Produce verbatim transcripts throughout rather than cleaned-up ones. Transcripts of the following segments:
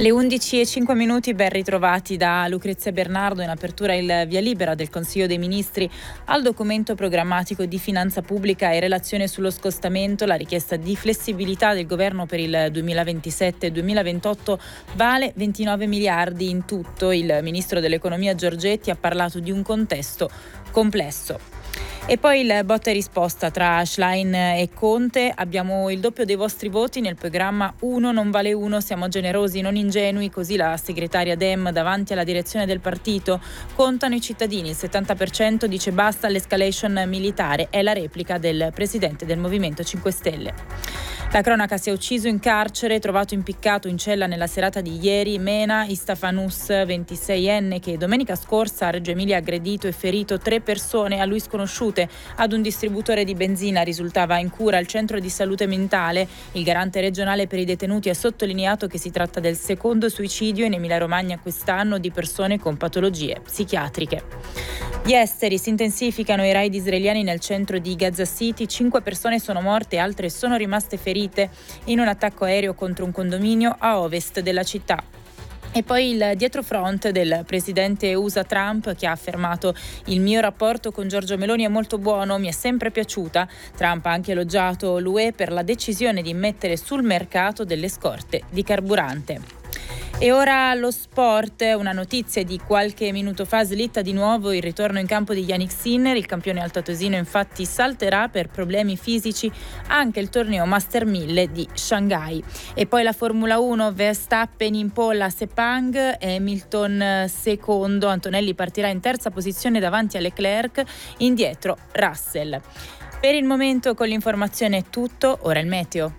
Le undici e cinque minuti, ben ritrovati da Lucrezia Bernardo. In apertura il via libera del Consiglio dei Ministri al documento programmatico di finanza pubblica e relazione sullo scostamento. La richiesta di flessibilità del governo per il duemilaventisette duemilaventotto vale ventinove miliardi in tutto. Il ministro dell'economia Giorgetti ha parlato di un contesto complesso. E poi il botta e risposta tra Schlein e Conte. Abbiamo il doppio dei vostri voti nel programma uno non vale uno, siamo generosi, non ingenui, così la segretaria Dem davanti alla direzione del partito. Contano i cittadini, il settanta per cento dice basta all'escalation militare, è la replica del presidente del Movimento cinque Stelle. La cronaca: si è ucciso in carcere, trovato impiccato in cella nella serata di ieri. Mena Istafanus, ventiseienne, che domenica scorsa a Reggio Emilia ha aggredito e ferito tre persone a lui sconosciute ad un distributore di benzina, risultava in cura al centro di salute mentale. Il garante regionale per i detenuti ha sottolineato che si tratta del secondo suicidio in Emilia-Romagna quest'anno di persone con patologie psichiatriche. Gli esteri: si intensificano i raid israeliani nel centro di Gaza City, cinque persone sono morte e altre sono rimaste ferite in un attacco aereo contro un condominio a ovest della città. E poi il dietrofront del presidente U S A Trump, che ha affermato: il mio rapporto con Giorgia Meloni è molto buono, mi è sempre piaciuta. Trump ha anche elogiato l'U E per la decisione di mettere sul mercato delle scorte di carburante. E ora lo sport, una notizia di qualche minuto fa: slitta di nuovo il ritorno in campo di Yannick Sinner. Il campione altoatesino infatti salterà per problemi fisici anche il torneo Master mille di Shanghai. E poi la Formula uno: Verstappen in pole a Sepang, Hamilton secondo, Antonelli partirà in terza posizione davanti a Leclerc, indietro Russell. Per il momento con l'informazione è tutto, ora il meteo.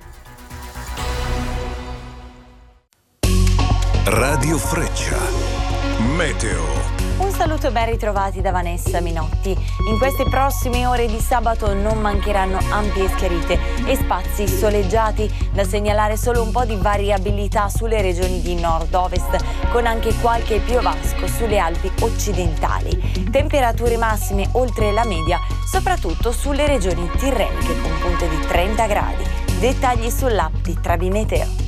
Radio Freccia, meteo. Un saluto e ben ritrovati da Vanessa Minotti. In queste prossime ore di sabato non mancheranno ampie schiarite e spazi soleggiati, da segnalare solo un po' di variabilità sulle regioni di nord-ovest, con anche qualche piovasco sulle Alpi occidentali. Temperature massime oltre la media, soprattutto sulle regioni tirreniche con punte di trenta gradi. Dettagli sull'app di Trabimeteo.